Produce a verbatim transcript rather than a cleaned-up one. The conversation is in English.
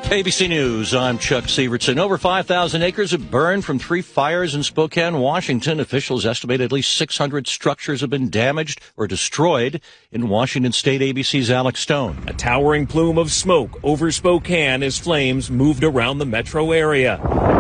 A B C News, I'm Chuck Sievertson. Over five thousand acres have burned from three fires in Spokane, Washington. Officials estimate at least six hundred structures have been damaged or destroyed in Washington State. A B C's Alex Stone. A towering plume of smoke over Spokane as flames moved around the metro area.